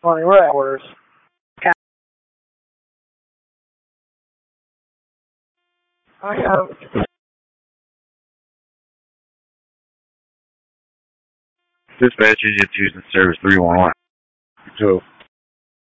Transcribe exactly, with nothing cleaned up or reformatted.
Morning, we're at orders. I have. Dispatch, Engine Houston Service three one one. Two.